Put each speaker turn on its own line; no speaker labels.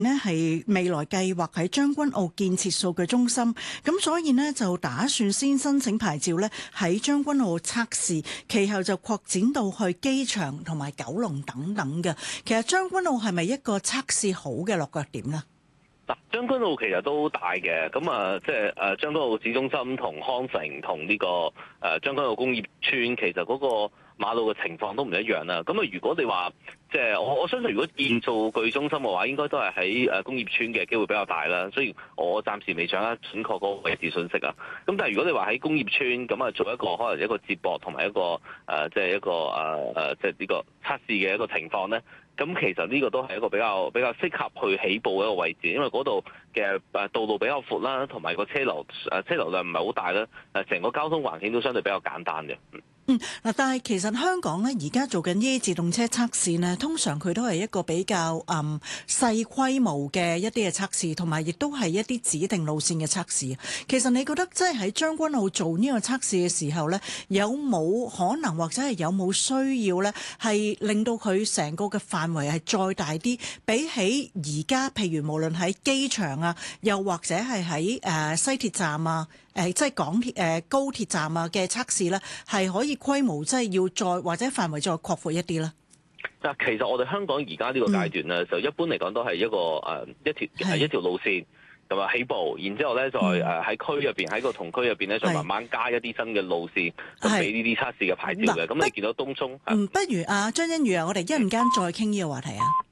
呢係未來計劃喺將軍澳建設數據中心，咁所以呢，就打算先申請牌照呢喺將軍澳測試，其後就擴展到去機場同埋九龍等等嘅。其實將軍澳係咪一個測試好嘅落腳點呢？
嗱，將軍澳其實都大嘅，咁即係將軍澳市中心同康城同呢個將軍澳工業村，其實嗰個馬路嘅情況都唔一樣啦。咁如果你話即係我相信，如果建數據中心嘅話，應該都係喺工業村嘅機會比較大啦。雖然我暫時未掌握準確嗰個位置信息啊。咁但係如果你話喺工業村咁做一個可能一個接駁同埋一個即係一個即係呢個測試嘅一個情況咧。咁其實呢個都係一個比較適合去起步嘅一個位置，因為嗰度嘅道路比較闊啦，同埋個車流量唔係好大啦，成個交通環境都相對比較簡單嘅。
嗱，但係其實香港咧而家做緊呢啲自動車測試呢，通常佢都係一個比較細規模嘅一啲嘅測試，同埋亦都係一啲指定路線嘅測試。其實你覺得即係喺將軍澳做呢個測試嘅時候呢，有冇可能或者係有冇需要呢？係令到佢成個嘅範圍係再大啲，比起而家譬如無論喺機場啊，又或者係喺西鐵站啊，即係港鐵高鐵站啊嘅測試咧，係可以規模即係要再或者範圍再擴闊一啲咧。
嗱，其實我哋香港而家呢個階段咧，就一般嚟講都係一個一條路線咁起步，然之後咧再喺區入邊喺個同區入邊咧，再慢慢加一啲新嘅路線，咁俾呢啲測試嘅牌照嘅。咁你見到東涌，
不如張欣宇啊，我哋一陣間再傾呢個話題啊。